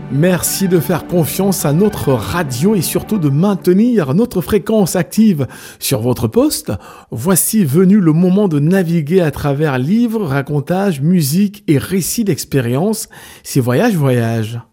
Merci de faire confiance à notre radio et surtout de maintenir notre fréquence active sur votre poste. Voici venu le moment de naviguer à travers livres, racontages, musique et récits d'expériences. C'est Voyage.